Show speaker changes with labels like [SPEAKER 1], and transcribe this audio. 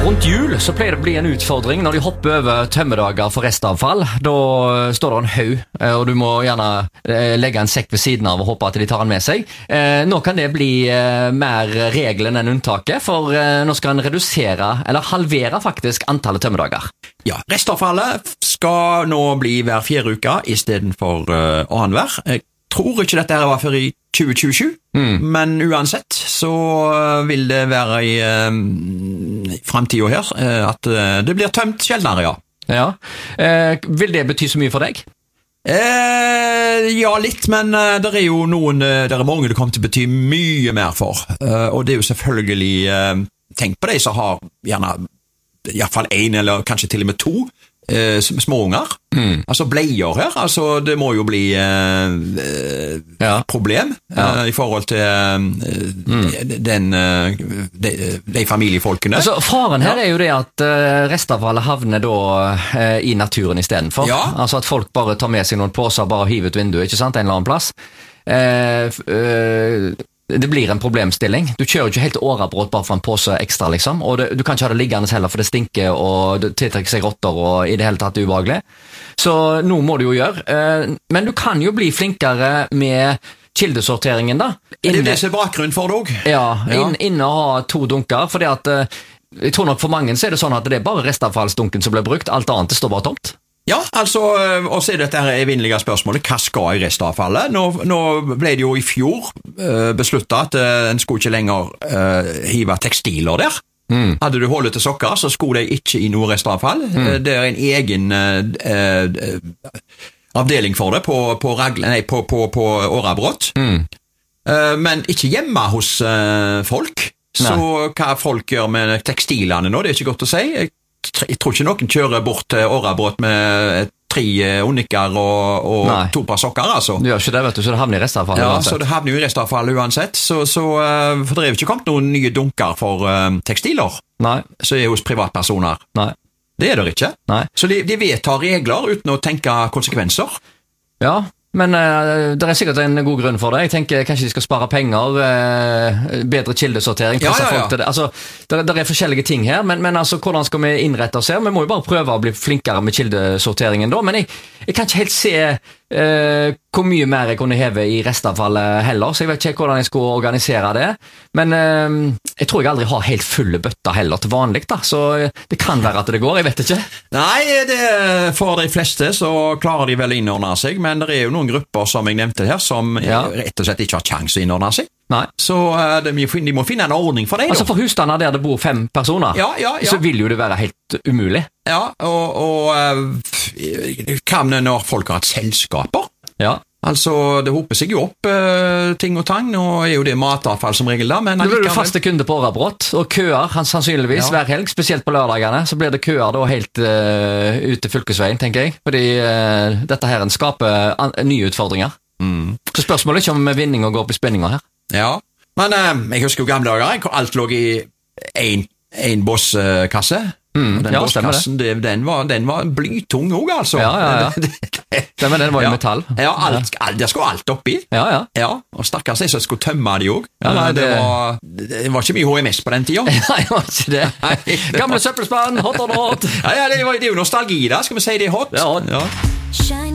[SPEAKER 1] Rundt jul så pleier det å bli en utfordring når de hopper over tømmerdager for restavfall. Da står det en haug, og du må gjerne legge en sekk ved siden av og håpe at de tar den med seg. Nå kan det bli mer regelen enn unntaket, for nå skal en redusere, eller halvere faktisk, antallet tømmerdager.
[SPEAKER 2] Ja, restavfallet skal nå bli hver 4 uke i stedet for annenhver. Jeg tror ikke dette her var før i 2027, men uansett så vil det være i fremtiden her at det blir tømt sjeldnere, ja.
[SPEAKER 1] Ja. Vil det bety så mye for deg?
[SPEAKER 2] Ja, litt, men det er jo noen, det er mange det kommer til å bety mye mer for, og det er jo selvfølgelig, tenk på de som har gjerne i hvert fall 1 eller kanskje til og med 2 småunger, altså bleier her, altså det må jo bli problem i forhold til de familiefolkene.
[SPEAKER 1] Altså, faren her er jo det at restavfallet havner da i naturen i stedet for.
[SPEAKER 2] Ja.
[SPEAKER 1] Altså at folk bare tar med seg noen påser og bare hiver ut vinduet, ikke sant, en eller annen plass. Det blir en problemstilling. Du kjører ikke helt årabrott bare for en påse ekstra, liksom. Og du kan ikke ha det liggende heller, for det stinker, og det tiltrekker seg rotter, og i det hele tatt ubehagelig. Så nå må du jo gjøre. Men du kan jo bli flinkere med kildesorteringen, da.
[SPEAKER 2] Det er det som er bakgrunn for det også.
[SPEAKER 1] Ja, inne å ha 2 dunker, fordi at jeg tror nok for mange så er det sånn at det er bare restavfallsdunken som blir brukt, alt annet står bare tomt.
[SPEAKER 2] Ja, altså, og så er dette her evinnelige spørsmålet, hva skal i restavfallet? Nå ble det jo i fjor besluttet at en skulle ikke lenger hive tekstiler der. Hadde du hullet til sokker, så skulle de ikke i noe restavfall. Det er en egen avdeling for det på årabrott. Men ikke hjemme hos folk. Så hva folk gjør med tekstilene nå, det er ikke godt å si. Jeg tror ikke noen kjører bort til årabrott med 3 unikker og 2 par sokker, altså.
[SPEAKER 1] Du gjør ikke det, vet du, så det havner i restavfallet
[SPEAKER 2] uansett. Ja,
[SPEAKER 1] uansett.
[SPEAKER 2] så det havner jo i restavfallet uansett, for det er jo ikke kommet noen nye dunker for tekstiler.
[SPEAKER 1] Nei.
[SPEAKER 2] Så er hos privatpersoner.
[SPEAKER 1] Nei.
[SPEAKER 2] Det er det ikke.
[SPEAKER 1] Nei.
[SPEAKER 2] Så de vedtar regler uten å tenke konsekvenser.
[SPEAKER 1] Ja, men det er sikkert en god grunn for det. Jeg tenker kanskje de skal spare penger, bedre kildesortering, presse folk til det. Altså, det er forskjellige ting her, men altså, hvordan skal vi innrette oss her? Vi må jo bare prøve å bli flinkere med kildesorteringen da, men jeg kan ikke helt se hvor mye mer jeg kunne heve i restavfallet heller, så jeg vet ikke hvordan jeg skulle organisere det, men jeg tror jeg aldri har helt fulle bøtter heller til vanlig da, så det kan være at det går, jeg vet ikke.
[SPEAKER 2] Nei, for de fleste så klarer de vel å innordne seg, men det er jo noen grupper som jeg nevnte her, som rett og slett ikke har chans å innordne seg.
[SPEAKER 1] Nei.
[SPEAKER 2] Så de må finne en ordning for det.
[SPEAKER 1] Altså for husstander der det bor 5 personer, så vil jo det være helt umulig. Ja,
[SPEAKER 2] og hva når folk har et selskaper?
[SPEAKER 1] Ja.
[SPEAKER 2] Altså, det hoper seg jo opp ting og tang, og er jo det matavfall som regel da, men
[SPEAKER 1] nå blir du faste kunde på årabrott, og køer, sannsynligvis hver helg, spesielt på lørdagene, så blir det køer da helt ut til fylkesveien, tenker jeg, fordi dette her skaper nye utfordringer. Så spørsmålet er ikke om vinning og går opp i spenninger her. Ja,
[SPEAKER 2] men jeg husker jo gamle dager, hvor alt lå i en bosskasse. Den bosskassen, den var blytung også, altså.
[SPEAKER 1] Ja. Men den var jo metall.
[SPEAKER 2] Ja, der skulle alt oppi. Ja, og stakkars jeg som skulle tømme de også. Det var ikke mye HMS på den tiden.
[SPEAKER 1] Nei, det var ikke det. Gamle søppelspann, hot or not.
[SPEAKER 2] Ja, det er jo nostalgi da, skal vi si det er hot.
[SPEAKER 1] Det er hot.
[SPEAKER 2] Ja.